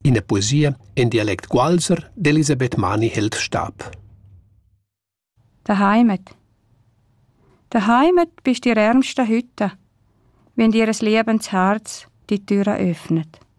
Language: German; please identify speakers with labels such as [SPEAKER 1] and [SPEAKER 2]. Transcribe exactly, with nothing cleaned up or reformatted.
[SPEAKER 1] In der Poesie in Dialekt Gualser d'Elisabeth Mani hält Stab.
[SPEAKER 2] Der Heimat. Der Heimat bist die ärmste Hütte, wenn dir ein liebendes Herz die Türe öffnet.